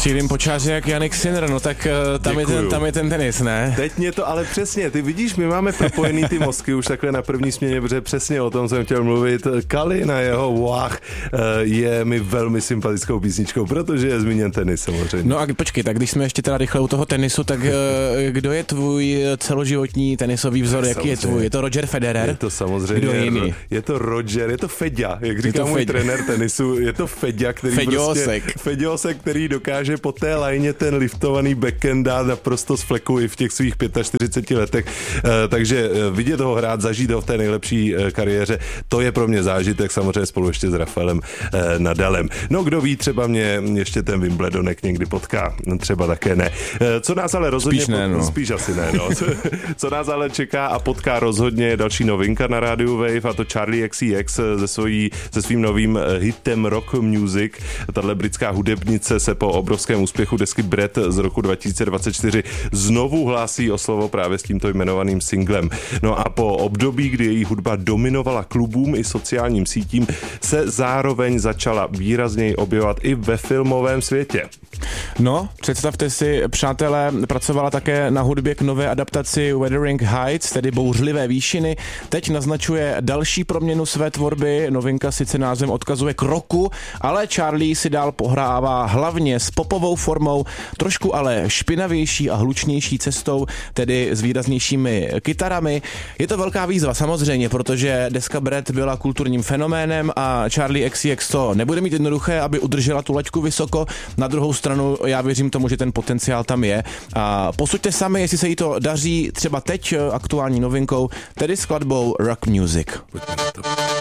Střílím po čáře jak Jannik Sinner, no tak tam je ten tenis, ne? Teď mě to, ale přesně, ty vidíš, my máme propojený ty mozky už takhle na první směně, protože přesně o tom jsem chtěl mluvit. Kali na jeho Wah je mi velmi sympatickou písničkou, protože je zmíněn tenis samozřejmě. No a počkej, tak když jsme ještě teda rychle u toho tenisu, tak kdo je tvůj celoživotní tenisový vzor, jaký je tvůj? Je to Roger Federer? Je to samozřejmě. Kdo je jiný? Je to Roger, je to Feďa, jak říká můj trenér tenisu, je to Feďa, který Feďosek, který dokáže po té lajně ten liftovaný backhand dát naprosto z fleku i v těch svých 45 letech. Takže vidět ho hrát, zažít ho v té nejlepší kariéře, to je pro mě zážitek, samozřejmě spolu ještě s Rafaelem Nadalem. No kdo ví, třeba mě ještě ten Wimbledonek někdy potká, třeba také ne. Co nás ale rozhodně... Spíš asi ne, no. Co nás ale čeká a potká rozhodně je další novinka na rádiu Wave, a to Charli XCX se svým novým hitem Rock Music. Tahle britská hudebnice se po obrovském úspěchu desky Bread z roku 2024 znovu hlásí o slovo právě s tímto jmenovaným singlem. No a po období, kdy její hudba dominovala klubům i sociálním sítím, se zároveň začala výrazněji objevovat i ve filmovém světě. No, představte si, přátelé, pracovala také na hudbě k nové adaptaci Wuthering Heights, tedy Bouřlivé výšiny. Teď naznačuje další proměnu své tvorby. Novinka sice názvem odkazuje k rocku, ale Charli si dál pohrává hlavně s popovou formou, trošku ale špinavější a hlučnější cestou, tedy s výraznějšími kytarami. Je to velká výzva samozřejmě, protože deska Bread byla kulturním fenoménem a Charli XCX to nebude mít jednoduché, aby udržela tu laťku vysoko. Na druhou stranu já věřím tomu, že ten potenciál tam je. A posuďte sami, jestli se jí to daří třeba teď aktuální novinkou, tedy skladbou Rock Music. Pojďme na to.